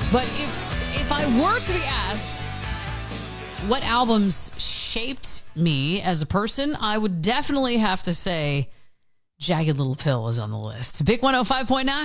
list. But if I were to be asked what albums shaped me as a person, I would definitely have to say Jagged Little Pill is on the list. Big 105.9.